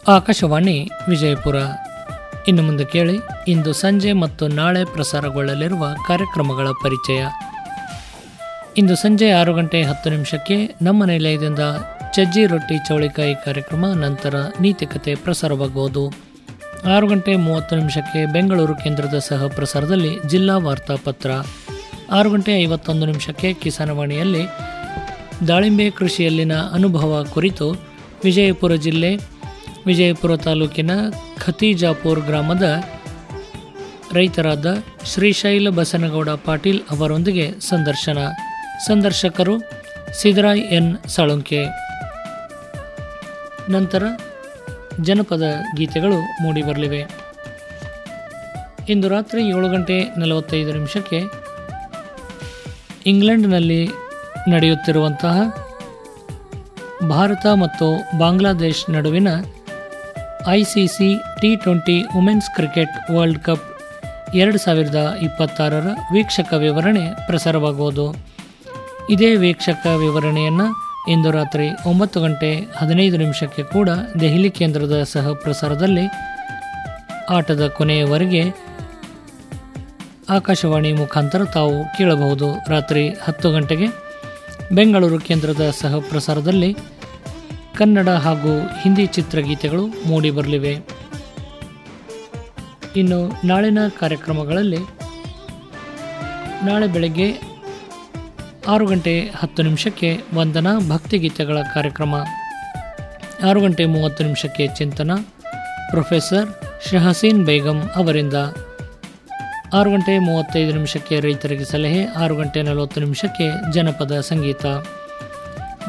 ಆಕಾಶವಾಣಿ ವಿಜಯಪುರ. ಇನ್ನು ಮುಂದೆ ಕೇಳಿ ಇಂದು ಸಂಜೆ ಮತ್ತು ನಾಳೆ ಪ್ರಸಾರಗೊಳ್ಳಲಿರುವ ಕಾರ್ಯಕ್ರಮಗಳ ಪರಿಚಯ. ಇಂದು ಸಂಜೆ 6:10 ನಮ್ಮ ನಿಲಯದಿಂದ ಚಜ್ಜಿ ರೊಟ್ಟಿ ಚೌಳಿಕಾಯಿ ಕಾರ್ಯಕ್ರಮ, ನಂತರ ನೀತಿಕತೆ ಪ್ರಸಾರವಾಗುವುದು. 6:30 ಬೆಂಗಳೂರು ಕೇಂದ್ರದ ಸಹ ಪ್ರಸಾರದಲ್ಲಿ ಜಿಲ್ಲಾ ವಾರ್ತಾಪತ್ರ. 6:51 ಕಿಸಾನವಾಣಿಯಲ್ಲಿ ದಾಳಿಂಬೆ ಕೃಷಿಯಲ್ಲಿನ ಅನುಭವ ಕುರಿತು ವಿಜಯಪುರ ಜಿಲ್ಲೆ ವಿಜಯಪುರ ತಾಲೂಕಿನ ಖತೀಜಾಪುರ ಗ್ರಾಮದ ರೈತರಾದ ಶ್ರೀಶೈಲ ಬಸನಗೌಡ ಪಾಟೀಲ್ ಅವರೊಂದಿಗೆ ಸಂದರ್ಶನ. ಸಂದರ್ಶಕರು ಸಿದ್ದರಾಯ್ ಎನ್ ಸಾಳುಂಕೆ. ನಂತರ ಜನಪದ ಗೀತೆಗಳು ಮೂಡಿಬರಲಿವೆ. ಇಂದು ರಾತ್ರಿ 7:45 ಇಂಗ್ಲೆಂಡ್ನಲ್ಲಿ ನಡೆಯುತ್ತಿರುವಂತಹ ಭಾರತ ಮತ್ತು ಬಾಂಗ್ಲಾದೇಶ್ ನಡುವಿನ ICC T20 women's cricket world cup 2026 ವೀಕ್ಷಕ ವಿವರಣೆ ಪ್ರಸಾರವಾಗುವುದು. ಇದೇ ವೀಕ್ಷಕ ವಿವರಣೆಯನ್ನು ಇಂದು ರಾತ್ರಿ 9:15 ಕೂಡ ದೆಹಲಿ ಕೇಂದ್ರದ ಸಹ ಪ್ರಸಾರದಲ್ಲಿ ಆಟದ ಕೊನೆಯವರೆಗೆ ಆಕಾಶವಾಣಿ ಮುಖಾಂತರ ತಾವು ಕೇಳಬಹುದು. ರಾತ್ರಿ 10 ಗಂಟೆಗೆ ಬೆಂಗಳೂರು ಕೇಂದ್ರದ ಸಹ ಪ್ರಸಾರದಲ್ಲಿ ಕನ್ನಡ ಹಾಗೂ ಹಿಂದಿ ಚಿತ್ರಗೀತೆಗಳು ಮೂಡಿಬರಲಿವೆ. ಇನ್ನು ನಾಳಿನ ಕಾರ್ಯಕ್ರಮಗಳಲ್ಲಿ ನಾಳೆ ಬೆಳಗ್ಗೆ 6:10 ವಂದನಾ ಭಕ್ತಿಗೀತೆಗಳ ಕಾರ್ಯಕ್ರಮ, 6:30 ಚಿಂತನ ಪ್ರೊಫೆಸರ್ ಶಹಸೀನ್ ಬೇಗಂ ಅವರಿಂದ, 6:35 ರೈತರಿಗೆ ಸಲಹೆ, 6:40 ಜನಪದ ಸಂಗೀತ.